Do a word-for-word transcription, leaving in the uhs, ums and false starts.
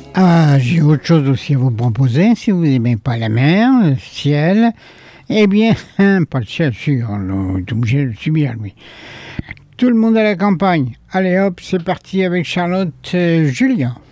Ah, j'ai autre chose aussi à vous proposer. Si vous n'aimez pas la mer, le ciel, eh bien, pas le ciel, si, on est obligé de le subir, lui. Tout le monde à la campagne. Allez hop, c'est parti avec Charlotte euh, Julien.